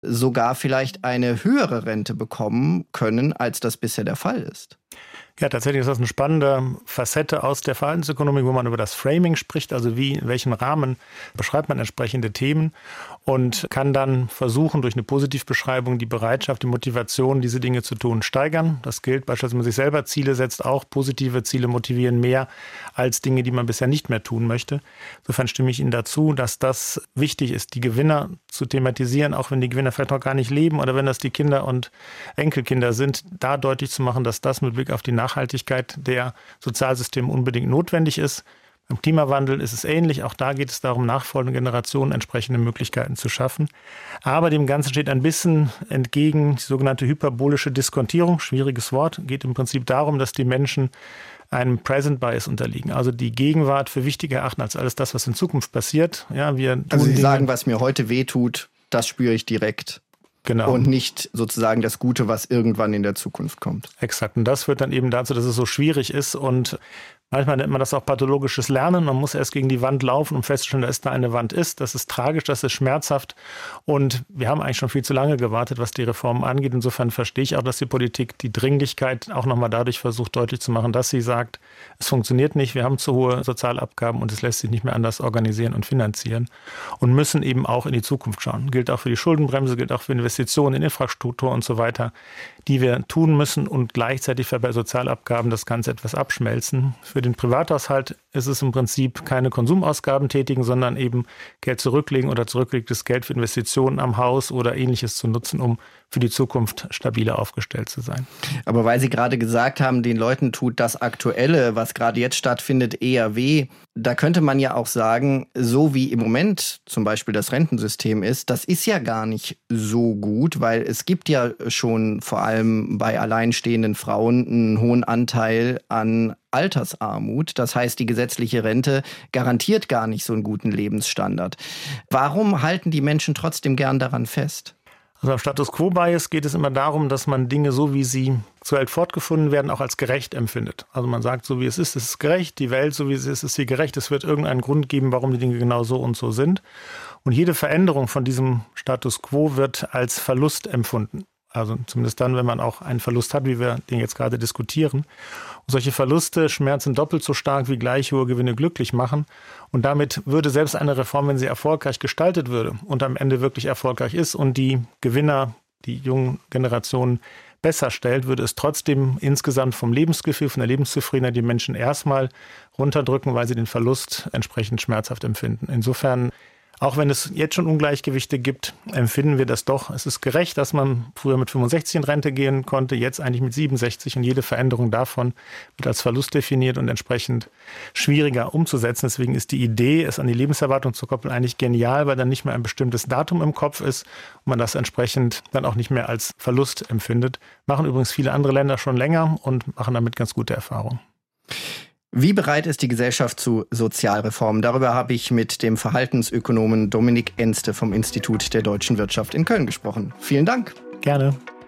sogar vielleicht eine höhere Rente bekommen können, als das bisher der Fall ist. Ja, tatsächlich ist das eine spannende Facette aus der Verhaltensökonomik, wo man über das Framing spricht, also in welchem Rahmen beschreibt man entsprechende Themen und kann dann versuchen, durch eine Positivbeschreibung die Bereitschaft, die Motivation, diese Dinge zu tun, steigern. Das gilt beispielsweise, wenn man sich selber Ziele setzt, auch positive Ziele motivieren mehr als Dinge, die man bisher nicht mehr tun möchte. Insofern stimme ich Ihnen dazu, dass das wichtig ist, die Gewinner zu thematisieren, auch wenn die Gewinner vielleicht noch gar nicht leben oder wenn das die Kinder und Enkelkinder sind, da deutlich zu machen, dass das mit Blick auf die Nachhaltigkeit der Sozialsysteme unbedingt notwendig ist. Beim Klimawandel ist es ähnlich. Auch da geht es darum, nachfolgenden Generationen entsprechende Möglichkeiten zu schaffen. Aber dem Ganzen steht ein bisschen entgegen die sogenannte hyperbolische Diskontierung. Schwieriges Wort. Geht im Prinzip darum, dass die Menschen einem Present Bias unterliegen. Also die Gegenwart für wichtiger erachten als alles das, was in Zukunft passiert. Ja, also Sie sagen, was mir heute wehtut, das spüre ich direkt. Genau. Und nicht sozusagen das Gute, was irgendwann in der Zukunft kommt. Exakt. Und das führt dann eben dazu, dass es so schwierig ist. Und manchmal nennt man das auch pathologisches Lernen. Man muss erst gegen die Wand laufen, um festzustellen, dass da eine Wand ist. Das ist tragisch, das ist schmerzhaft. Und wir haben eigentlich schon viel zu lange gewartet, was die Reformen angeht. Insofern verstehe ich auch, dass die Politik die Dringlichkeit auch nochmal dadurch versucht, deutlich zu machen, dass sie sagt, es funktioniert nicht, wir haben zu hohe Sozialabgaben und es lässt sich nicht mehr anders organisieren und finanzieren. Und müssen eben auch in die Zukunft schauen. Gilt auch für die Schuldenbremse, gilt auch für Investitionen in Infrastruktur und so weiter, die wir tun müssen und gleichzeitig bei Sozialabgaben das Ganze etwas abschmelzen. Für den Privathaushalt ist es im Prinzip keine Konsumausgaben tätigen, sondern eben Geld zurücklegen oder zurückgelegtes Geld für Investitionen am Haus oder Ähnliches zu nutzen, um für die Zukunft stabiler aufgestellt zu sein. Aber weil Sie gerade gesagt haben, den Leuten tut das Aktuelle, was gerade jetzt stattfindet, eher weh, da könnte man ja auch sagen, so wie im Moment zum Beispiel das Rentensystem ist, das ist ja gar nicht so gut, weil es gibt ja schon vor allem bei alleinstehenden Frauen einen hohen Anteil an Altersarmut. Das heißt, die gesetzliche Rente garantiert gar nicht so einen guten Lebensstandard. Warum halten die Menschen trotzdem gern daran fest? Also am Status-Quo-Bias geht es immer darum, dass man Dinge, so wie sie zur Welt fortgefunden werden, auch als gerecht empfindet. Also man sagt, so wie es ist gerecht. Die Welt, so wie sie ist sie gerecht. Es wird irgendeinen Grund geben, warum die Dinge genau so und so sind. Und jede Veränderung von diesem Status Quo wird als Verlust empfunden. Also zumindest dann, wenn man auch einen Verlust hat, wie wir den jetzt gerade diskutieren. Und solche Verluste schmerzen doppelt so stark wie gleich hohe Gewinne glücklich machen. Und damit würde selbst eine Reform, wenn sie erfolgreich gestaltet würde und am Ende wirklich erfolgreich ist und die Gewinner, die jungen Generationen besser stellt, würde es trotzdem insgesamt vom Lebensgefühl, von der Lebenszufriedenheit die Menschen erstmal runterdrücken, weil sie den Verlust entsprechend schmerzhaft empfinden. Insofern, auch wenn es jetzt schon Ungleichgewichte gibt, empfinden wir das doch. Es ist gerecht, dass man früher mit 65 in Rente gehen konnte, jetzt eigentlich mit 67. Und jede Veränderung davon wird als Verlust definiert und entsprechend schwieriger umzusetzen. Deswegen ist die Idee, es an die Lebenserwartung zu koppeln, eigentlich genial, weil dann nicht mehr ein bestimmtes Datum im Kopf ist und man das entsprechend dann auch nicht mehr als Verlust empfindet. Machen übrigens viele andere Länder schon länger und machen damit ganz gute Erfahrungen. Wie bereit ist die Gesellschaft zu Sozialreformen? Darüber habe ich mit dem Verhaltensökonomen Dominik Enste vom Institut der Deutschen Wirtschaft in Köln gesprochen. Vielen Dank. Gerne.